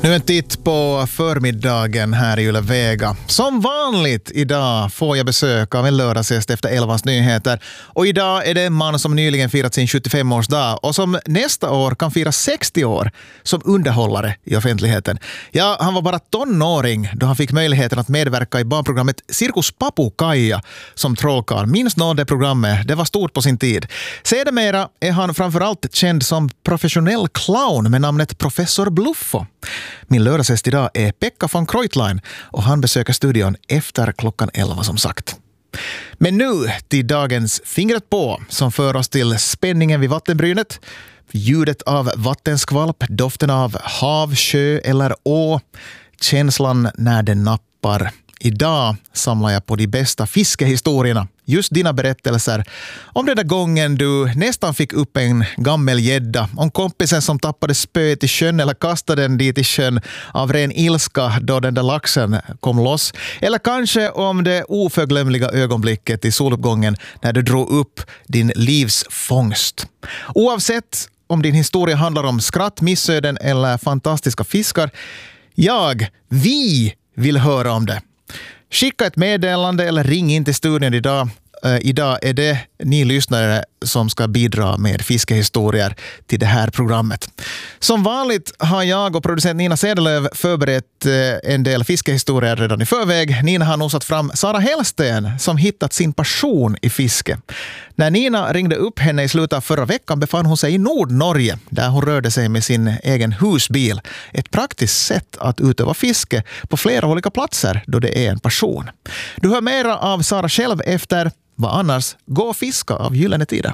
Nu en titt på förmiddagen här i Yle Vega. Som vanligt idag får jag besök av en lördagsgäst efter 11:s nyheter. Och idag är det en man som nyligen firat sin 75-årsdag och som nästa år kan fira 60 år som underhållare i offentligheten. Ja, han var bara tonåring då han fick möjligheten att medverka i barnprogrammet Cirkus Papukaija som trollkarl. Minns någon det programmet? Det var stort på sin tid. Sedermera är han framförallt känd som professionell clown med namnet Professor Bluffo. Min lördagsgäst idag är Pekka von Kreutlein och han besöker studion efter klockan 11 som sagt. Men nu till dagens Fingret på som för oss till spänningen vid vattenbrynet, ljudet av vattenskvalp, doften av hav, sjö eller å, känslan när den nappar. Idag samlar jag på de bästa fiskehistorierna. Just dina berättelser om den där gången du nästan fick upp en gammel gädda, om kompisen som tappade spöet i sjön eller kastade den dit i sjön av ren ilska då den där laxen kom loss. Eller kanske om det oförglömliga ögonblicket i soluppgången när du drog upp din livs fångst. Oavsett om din historia handlar om skratt, missöden eller fantastiska fiskar, vi vill höra om det. Skicka ett meddelande eller ring in till studion idag. Idag är det ni lyssnare som ska bidra med fiskehistorier till det här programmet. Som vanligt har jag och producent Nina Sedelöv förberett en del fiskehistorier redan i förväg. Nina har nosat fram Sara Hellsten som hittat sin passion i fiske. När Nina ringde upp henne i slutet av förra veckan befann hon sig i Nordnorge där hon rörde sig med sin egen husbil. Ett praktiskt sätt att utöva fiske på flera olika platser då det är en passion. Du hör mera av Sara själv efter Vad annars? Gå och fiska av Gyllene Tider.